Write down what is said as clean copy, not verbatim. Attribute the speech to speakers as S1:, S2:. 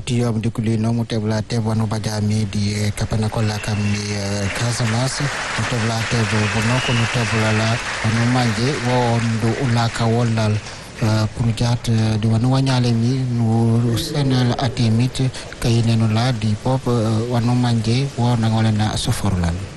S1: butiyo mdikuli no mutebla tebo no bajami di kapana kola kamni Casamance mutebla tebo bonoko mutebla la no manje wo ndo ulaka wolal purjat di wanu wanyale mi no senal atimit kayene no la di pop wanu manje wo nangolena soforlan